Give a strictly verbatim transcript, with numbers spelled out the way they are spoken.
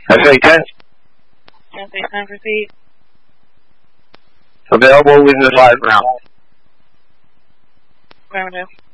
F A ten. F A ten, repeat. Available in the live round. Affirmative.